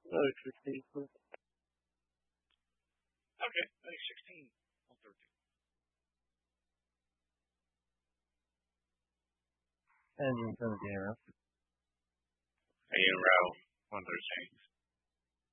No, 16. Okay, I think 16 on 13. And Nintendo Game. AU Row 113.